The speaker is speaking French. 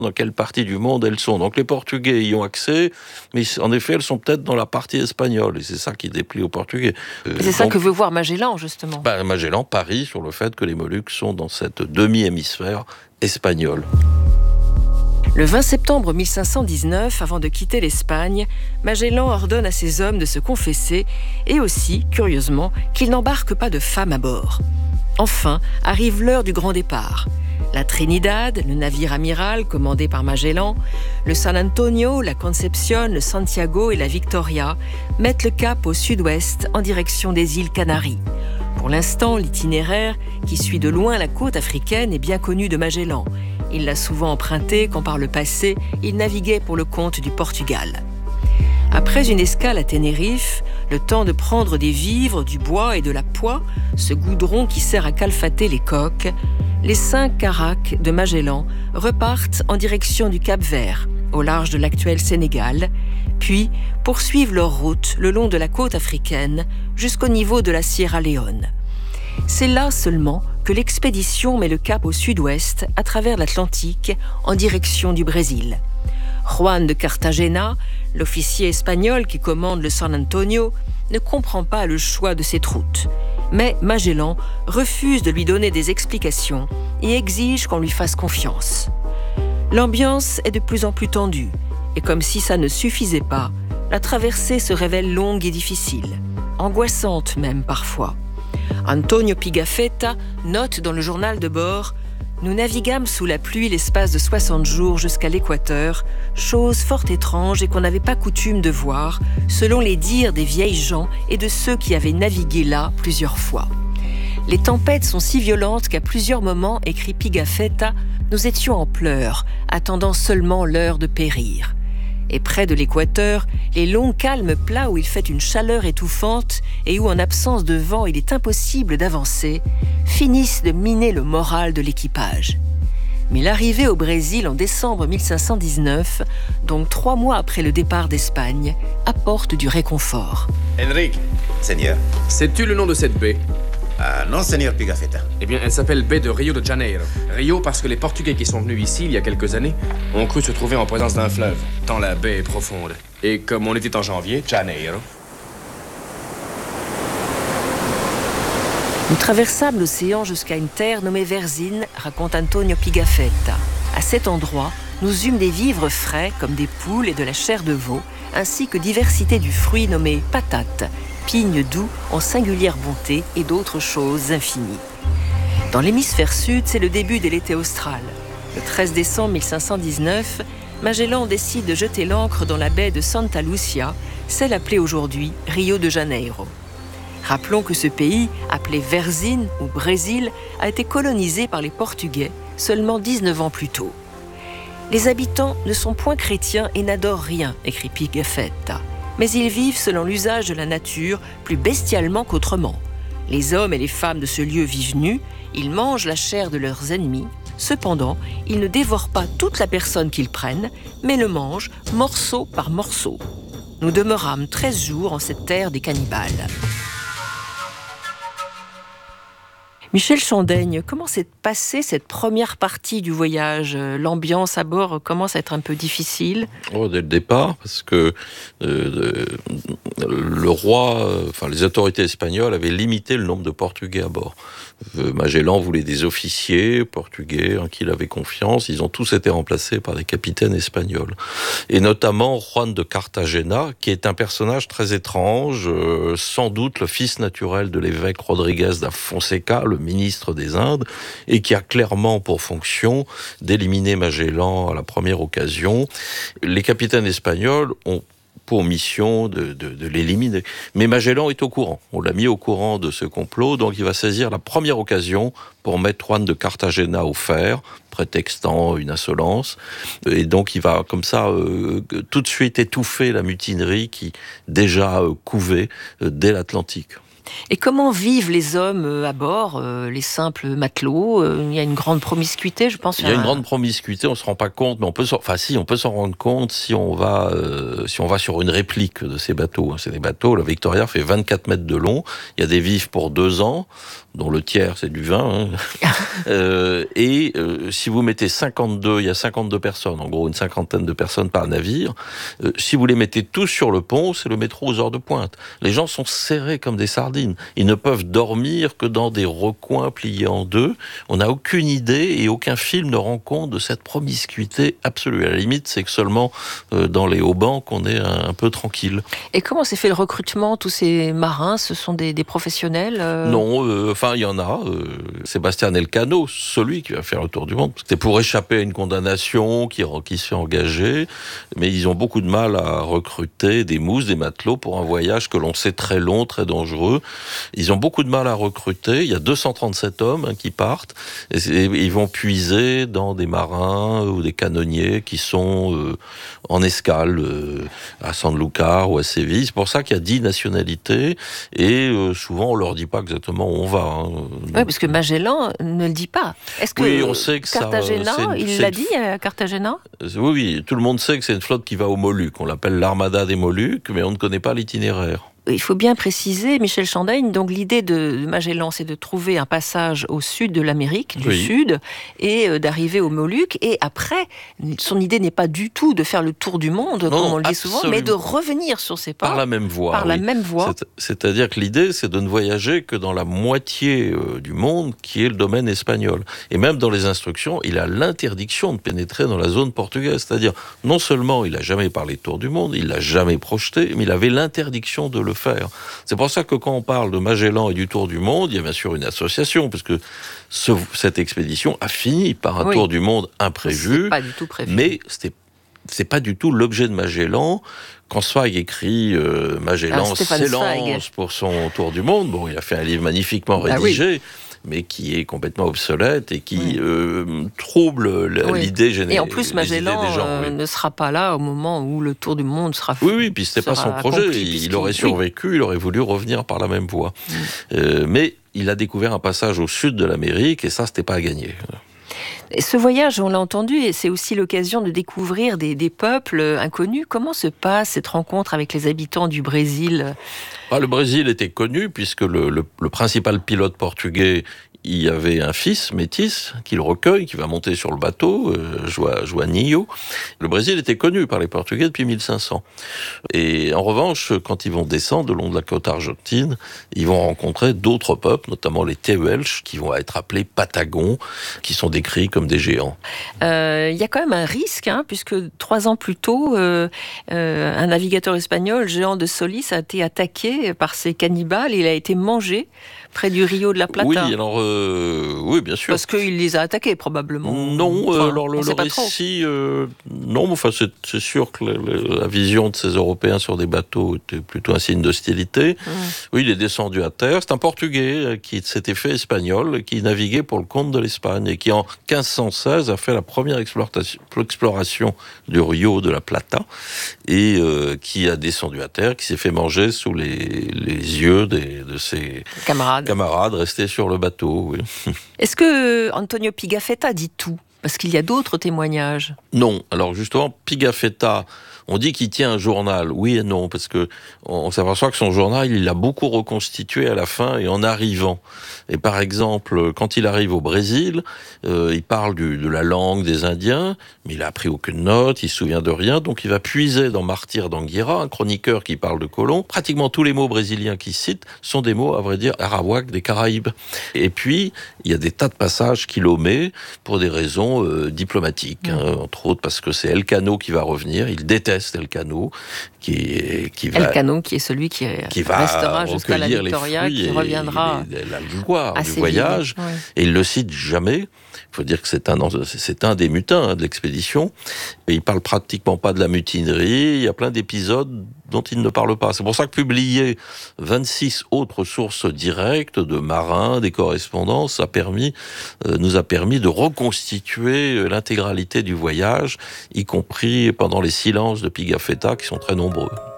dans quelle partie du monde elles sont. Donc les Portugais y ont accès, mais en effet, elles sont peut-être dans la partie espagnole, et c'est ça qui déplie aux Portugais. C'est ça que veut voir Magellan, justement. Magellan parie sur le fait que les Moluques sont dans cette demi-hémisphère espagnol. Le 20 septembre 1519, avant de quitter l'Espagne, Magellan ordonne à ses hommes de se confesser et aussi, curieusement, qu'ils n'embarquent pas de femmes à bord. Enfin, arrive l'heure du grand départ. La Trinidad, le navire amiral commandé par Magellan, le San Antonio, la Concepción, le Santiago et la Victoria mettent le cap au sud-ouest en direction des îles Canaries. Pour l'instant, l'itinéraire, qui suit de loin la côte africaine, est bien connu de Magellan. Il l'a souvent emprunté quand par le passé, il naviguait pour le compte du Portugal. Après une escale à Tenerife, le temps de prendre des vivres, du bois et de la poix, ce goudron qui sert à calfater les coques, les 5 caracs de Magellan repartent en direction du Cap-Vert, au large de l'actuel Sénégal, puis poursuivent leur route le long de la côte africaine jusqu'au niveau de la Sierra Leone. C'est là seulement que l'expédition met le cap au sud-ouest à travers l'Atlantique en direction du Brésil. Juan de Cartagena, l'officier espagnol qui commande le San Antonio, ne comprend pas le choix de cette route. Mais Magellan refuse de lui donner des explications et exige qu'on lui fasse confiance. L'ambiance est de plus en plus tendue, et comme si ça ne suffisait pas, la traversée se révèle longue et difficile, angoissante même parfois. Antonio Pigafetta note dans le journal de bord « Nous naviguâmes sous la pluie l'espace de 60 jours jusqu'à l'équateur, chose fort étrange et qu'on n'avait pas coutume de voir, selon les dires des vieilles gens et de ceux qui avaient navigué là plusieurs fois. Les tempêtes sont si violentes qu'à plusieurs moments, écrit Pigafetta, nous étions en pleurs, attendant seulement l'heure de périr. Et près de l'équateur, les longs calmes plats où il fait une chaleur étouffante et où, en absence de vent, il est impossible d'avancer, finissent de miner le moral de l'équipage. Mais l'arrivée au Brésil en décembre 1519, donc 3 mois après le départ d'Espagne, apporte du réconfort. Enrique. Seigneur. Sais-tu le nom de cette baie? Ah non, Seigneur Pigafetta. Eh bien, elle s'appelle baie de Rio de Janeiro. Rio parce que les Portugais qui sont venus ici, il y a quelques années, ont cru se trouver en présence d'un fleuve, tant la baie est profonde. Et comme on était en janvier, Janeiro. Nous traversâmes l'océan jusqu'à une terre nommée Versine, raconte Antonio Pigafetta. À cet endroit, nous eûmes des vivres frais comme des poules et de la chair de veau, ainsi que diversité du fruit nommé patate, pigne doux en singulière bonté et d'autres choses infinies. Dans l'hémisphère sud, c'est le début de l'été austral. Le 13 décembre 1519, Magellan décide de jeter l'ancre dans la baie de Santa Lucia, celle appelée aujourd'hui Rio de Janeiro. Rappelons que ce pays, appelé Versine ou Brésil, a été colonisé par les Portugais seulement 19 ans plus tôt. Les habitants ne sont point chrétiens et n'adorent rien, écrit Pigafetta. Mais ils vivent selon l'usage de la nature plus bestialement qu'autrement. Les hommes et les femmes de ce lieu vivent nus, ils mangent la chair de leurs ennemis. Cependant, ils ne dévorent pas toute la personne qu'ils prennent, mais le mangent morceau par morceau. Nous demeurâmes 13 jours en cette terre des cannibales. Michel Chandaigne, comment s'est passée cette première partie du voyage? L'ambiance à bord commence à être un peu difficile. Dès le départ, parce que le roi, les autorités espagnoles avaient limité le nombre de Portugais à bord. Magellan voulait des officiers portugais en qui il avait confiance. Ils ont tous été remplacés par des capitaines espagnols. Et notamment Juan de Cartagena, qui est un personnage très étrange, sans doute le fils naturel de l'évêque Rodriguez da Fonseca, le ministre des Indes, et qui a clairement pour fonction d'éliminer Magellan à la première occasion. Les capitaines espagnols ont pour mission de l'éliminer. Mais Magellan est au courant. On l'a mis au courant de ce complot, donc il va saisir la première occasion pour mettre Juan de Cartagena au fer, prétextant une insolence. Et donc il va comme ça tout de suite étouffer la mutinerie qui déjà couvait dès l'Atlantique. Et comment vivent les hommes à bord, les simples matelots? Il y a une grande promiscuité, je pense. Il y a une grande promiscuité, on se rend pas compte, mais on peut s'en rendre compte si on va sur une réplique de ces bateaux. C'est des bateaux, le Victoria fait 24 mètres de long, il y a des vifs pour 2 ans, dont le tiers c'est du vin. Si vous mettez 52, il y a 52 personnes, en gros une cinquantaine de personnes par navire, si vous les mettez tous sur le pont, c'est le métro aux heures de pointe. Les gens sont serrés comme des sardines. Ils ne peuvent dormir que dans des recoins pliés en deux. On n'a aucune idée et aucun film ne rend compte de cette promiscuité absolue. À la limite, c'est que seulement dans les haubans qu'on est un peu tranquille. Et comment s'est fait le recrutement? Tous ces marins, ce sont des professionnels Non, il y en a. Sébastien Elcano, celui qui va faire le tour du monde. C'était pour échapper à une condamnation qui se fait engager. Mais ils ont beaucoup de mal à recruter des mousses, des matelots pour un voyage que l'on sait très long, très dangereux. Ils ont beaucoup de mal à recruter. Il y a 237 hommes qui partent. Et ils vont puiser dans des marins ou des canonniers qui sont en escale à Sanlúcar ou à Séville. C'est pour ça qu'il y a 10 nationalités. Et souvent, on leur dit pas exactement où on va. Oui, parce que Magellan ne le dit pas. Est-ce que oui, on sait que Cartagena, il l'a dit à Cartagena? Oui, tout le monde sait que c'est une flotte qui va aux Moluques. On l'appelle l'Armada des Moluques, mais on ne connaît pas l'itinéraire. Il faut bien préciser, Michel Chandaigne, donc l'idée de Magellan, c'est de trouver un passage au sud de l'Amérique, du Sud, et d'arriver aux Moluques. Et après, son idée n'est pas du tout de faire le tour du monde, comme on le dit souvent, mais de revenir sur ses pas. Par la même voie. Par la même voie. C'est-à-dire que l'idée, c'est de ne voyager que dans la moitié du monde qui est le domaine espagnol. Et même dans les instructions, il a l'interdiction de pénétrer dans la zone portugaise. C'est-à-dire, non seulement il n'a jamais parlé de tour du monde, il l'a jamais projeté, mais il avait l'interdiction de le faire. C'est pour ça que quand on parle de Magellan et du tour du monde, il y a bien sûr une association, parce que cette expédition a fini par un tour du monde imprévu, pas du tout prévu. Mais c'est pas du tout l'objet de Magellan. Quand Zweig écrit Magellan s'élance pour son tour du monde, bon, il a fait un livre magnifiquement rédigé, mais qui est complètement obsolète et qui trouble l'idée générale. Et en plus, Magellan ne sera pas là au moment où le tour du monde sera fait. Oui, puis c'était pas son projet. Il aurait survécu, il aurait voulu revenir par la même voie. Mais il a découvert un passage au sud de l'Amérique et ça, c'était pas à gagner. Et ce voyage, on l'a entendu, et c'est aussi l'occasion de découvrir des peuples inconnus. Comment se passe cette rencontre avec les habitants du Brésil? Le Brésil était connu puisque le principal pilote portugais, il y avait un fils métis qui le recueille, qui va monter sur le bateau, Joaninho. Le Brésil était connu par les Portugais depuis 1500. Et en revanche, quand ils vont descendre le long de la côte argentine, ils vont rencontrer d'autres peuples, notamment les Tehuelches, qui vont être appelés Patagons, qui sont décrits comme des géants. Il y a quand même un risque, puisque 3 ans plus tôt, un navigateur espagnol, Jean de Solis, a été attaqué par ces cannibales. Il a été mangé près du Rio de la Plata. Oui, alors, oui, bien sûr. Parce qu'il les a attaqués, probablement. Non, alors le récit, non, enfin, c'est sûr que la vision de ces Européens sur des bateaux était plutôt un signe d'hostilité. Oui, il est descendu à terre. C'est un Portugais qui s'était fait espagnol, qui naviguait pour le compte de l'Espagne et qui, en 1516, a fait la première exploration du Rio de la Plata et qui a descendu à terre, qui s'est fait manger sous les yeux de ses camarades restés sur le bateau. Oui. Est-ce que Antonio Pigafetta dit tout? Parce qu'il y a d'autres témoignages. Non. Alors justement, Pigafetta, on dit qu'il tient un journal. Oui et non, parce que on s'aperçoit que son journal, il l'a beaucoup reconstitué à la fin et en arrivant. Et par exemple, quand il arrive au Brésil, il parle de la langue des Indiens, mais il a appris aucune note, il se souvient de rien, donc il va puiser dans Martyr d'Anguera, un chroniqueur qui parle de colons. Pratiquement tous les mots brésiliens qu'il cite sont des mots, à vrai dire, arawak des Caraïbes. Et puis, il y a des tas de passages qu'il omet pour des raisons diplomatiques, entre autres parce que c'est Elcano qui va revenir, il déteste Elcano, qui est celui qui restera jusqu'à la Victoria, qui reviendra la joie du voyage, et il le cite jamais. Il faut dire que c'est un des mutins de l'expédition, et il parle pratiquement pas de la mutinerie, il y a plein d'épisodes dont il ne parle pas. C'est pour ça que publier 26 autres sources directes de marins, des correspondances, nous a permis de reconstituer l'intégralité du voyage, y compris pendant les silences de Pigafetta, qui sont très nombreux.